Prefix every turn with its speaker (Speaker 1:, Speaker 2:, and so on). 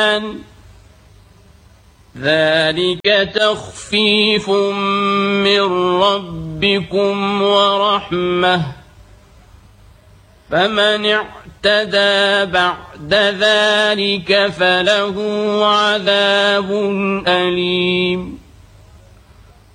Speaker 1: ذلك تخفيف من ربكم ورحمة فمن اعتدى بعد ذلك فله عذاب أليم